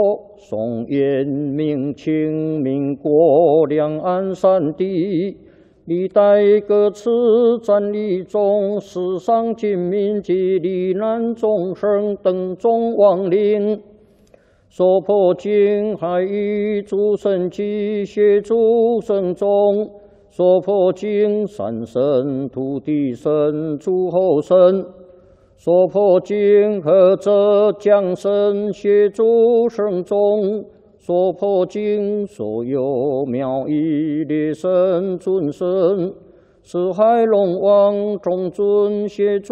宋延明清民国两岸三地，历代各次战役中，世上军民及罹难众生等众亡灵，所破经海域诸神及协助神众，所破经三神、土地神、诸候神。 所破经何者降神协助圣众，所破经所有妙义列神尊神，四海龙王众尊协助。